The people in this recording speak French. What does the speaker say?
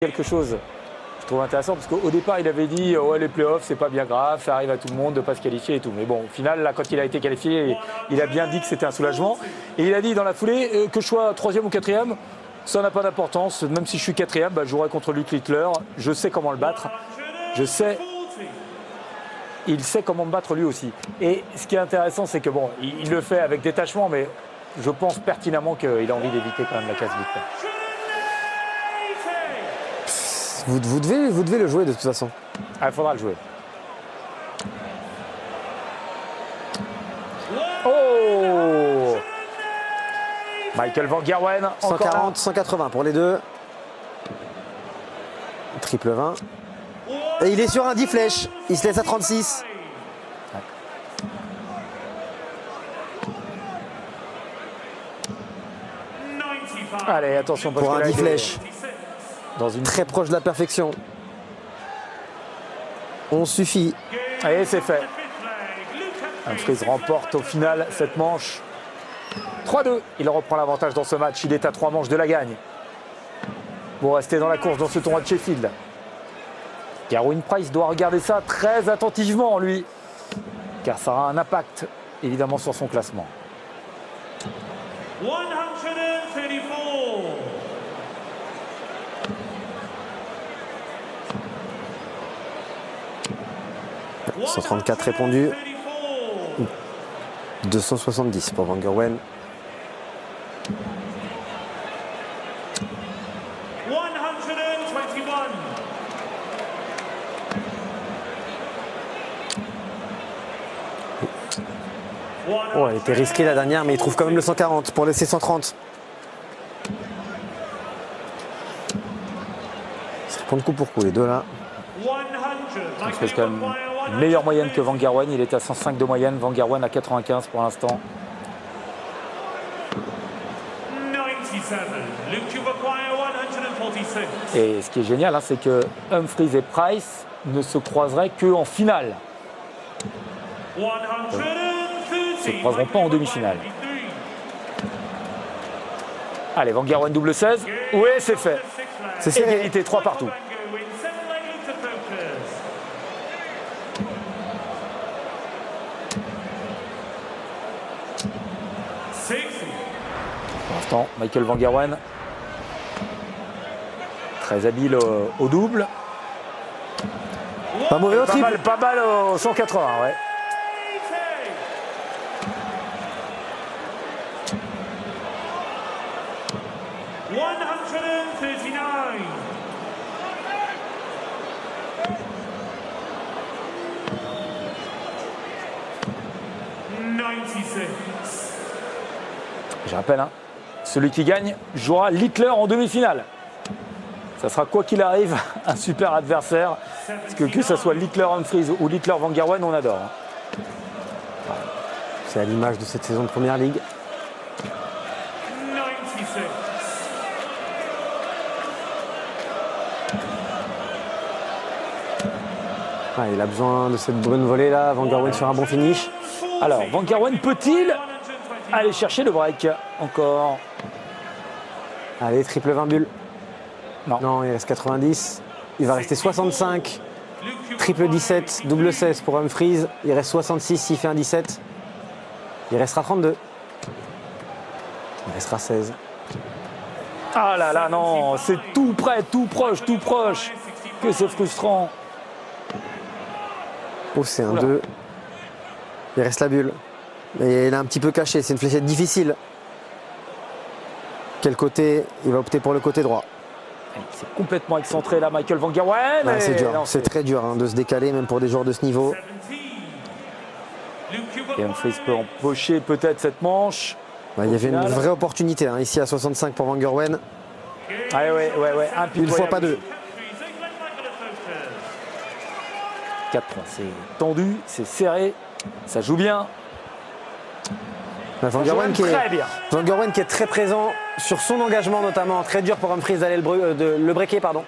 quelque chose, je trouve intéressant, parce qu'au départ, il avait dit ouais, les playoffs, c'est pas bien grave, ça arrive à tout le monde de ne pas se qualifier et tout. Mais bon, au final, là, quand il a été qualifié, il a bien dit que c'était un soulagement. Et il a dit dans la foulée que je sois 3e ou 4e, ça n'a pas d'importance. Même si je suis 4e, bah, je jouerai contre Luke Littler. Je sais comment le battre. Je sais. Il sait comment me battre lui aussi. Et ce qui est intéressant, c'est que bon, il le fait avec détachement, mais je pense pertinemment qu'il a envie d'éviter quand même la casse-victoire. Vous devez le jouer de toute façon. Ah, il faudra le jouer. Oh, Michael Van Gerwen. 140, 180 pour les deux. Triple 20. Et il est sur un 10 flèches. Il se laisse à 36. Allez, attention. Parce pour que un là, 10 flèches. Dans une... Très proche de la perfection. On suffit. Et c'est fait. Humphries remporte au final cette manche. 3-2. Il reprend l'avantage dans ce match. Il est à 3 manches de la gagne. Pour rester dans la course dans ce tournoi de Sheffield. Gerwyn Price doit regarder ça très attentivement, lui. Car ça aura un impact, évidemment, sur son classement. 134 répondus. 270 pour Van Gerwen. Oh, elle était risquée la dernière, mais il trouve quand même le 140 pour laisser 130. Ça prend coup pour coup les deux là. C'est quand même une meilleure moyenne que Van Gerwen. Il est à 105 de moyenne. Van Gerwen à 95 pour l'instant. Et ce qui est génial, hein, c'est que Humphries et Price ne se croiseraient qu'en finale. Ils ne se croiseront pas en demi-finale. Allez, Van Gerwen double 16. Oui, c'est fait. C'est égalité, 3 partout. Pour l'instant, Michael Van Gerwen, très habile au double. Pas mauvais au triple. Pas mal au 180, ouais. Je rappelle, hein, celui qui gagne jouera Littler en demi-finale. Ça sera quoi qu'il arrive un super adversaire. Parce que ce soit Littler Humphries ou Littler Van Gerwen, on adore. Hein. C'est à l'image de cette saison de Première Ligue. Ah, il a besoin de cette brune volée là. Van Gerwen sur un bon finish. Alors, Van Gerwen peut-il aller chercher le break encore? Allez, triple 20 bulles. Non. Non, il reste 90. Il va rester 65. Triple 17, double 16 pour Humphries. Il reste 66 s'il fait un 17. Il restera 32. Il restera 16. Ah là là, non, c'est tout près, tout proche, que c'est frustrant. Oh, c'est un 2. Il reste la bulle. Mais il est un petit peu caché, c'est une fléchette difficile. Quel côté? Il va opter pour le côté droit. C'est complètement excentré là, Michael Van Gerwen. Ouais, c'est dur, c'est très dur hein, de se décaler, même pour des joueurs de ce niveau. Et Humphries peut empocher peut-être cette manche. Ouais, il y avait une vraie opportunité hein, ici à 65 pour Van Gerwen. Ouais. Une fois, pas deux. 4 points, c'est tendu, c'est serré, ça joue bien. Van Gerwen qui est très présent sur son engagement notamment, très dur pour Humphries d'aller le breaker, pardon.